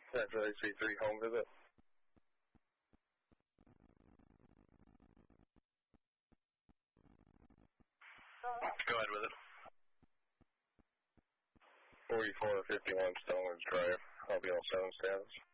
That's AC3 home visit. Go ahead with it. 4451 Stonelands Drive. I'll be all 7 status.